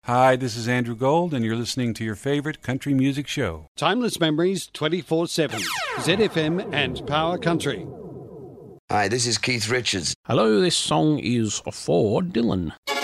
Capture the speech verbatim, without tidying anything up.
Hi, this is Andrew Gold, and you're listening to your favorite country music show. Timeless Memories twenty-four seven. Z F M and Power Country. Hi, this is Keith Richards. Hello, this song is for Dylan.